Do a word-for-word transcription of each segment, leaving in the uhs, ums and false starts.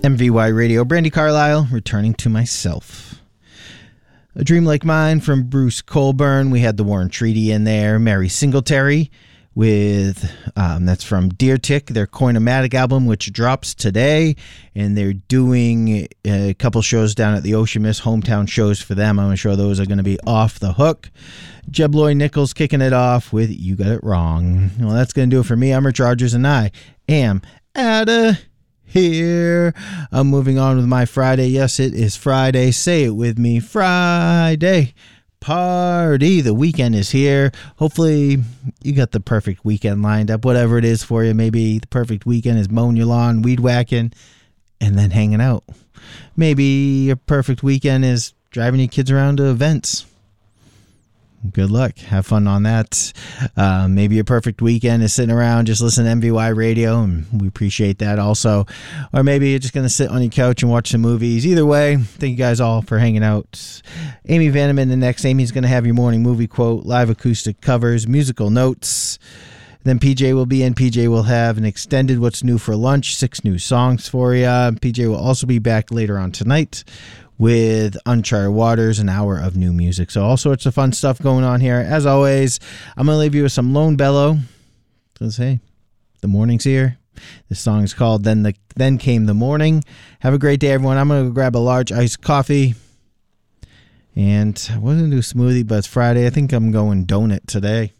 M V Y Radio, Brandy Carlisle, Returning to Myself. A Dream Like Mine from Bruce Colburn. We had the Warren Treaty in there. Mary Singletary with, um, that's from Deer Tick, their Coinomatic album, which drops today. And they're doing a couple shows down at the Ocean Mist, hometown shows for them. I'm sure those are going to be off the hook. Jeb Lloyd Nichols kicking it off with You Got It Wrong. Well, that's going to do it for me. I'm Rich Rogers, and I am out of here. I'm moving on with my Friday. Yes, it is Friday. Say it with me. Friday party. The weekend is here. Hopefully you got the perfect weekend lined up, whatever it is for you. Maybe the perfect weekend is mowing your lawn, weed whacking, and then hanging out. Maybe a perfect weekend is driving your kids around to events. Good luck. Have fun on that. Uh, maybe a perfect weekend is sitting around just listening to M V Y Radio, and we appreciate that also. Or maybe you're just going to sit on your couch and watch some movies. Either way, thank you guys all for hanging out. Amy Vanneman, the next. Amy's going to have your morning movie quote, live acoustic covers, musical notes. Then P J will be in. P J will have an extended What's New for Lunch, six new songs for you. P J will also be back later on tonight with Uncharted Waters, an hour of new music. So all sorts of fun stuff going on here. As always, I'm going to leave you with some Lone Bellow. Let's say, the morning's here. This song is called Then the Then Came the Morning. Have a great day, everyone. I'm going to grab a large iced coffee. And I wasn't going to do smoothie, but it's Friday. I think I'm going donut today.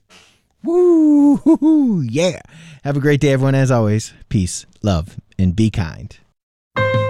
Woo! Yeah. Have a great day, everyone. As always, peace, love, and be kind.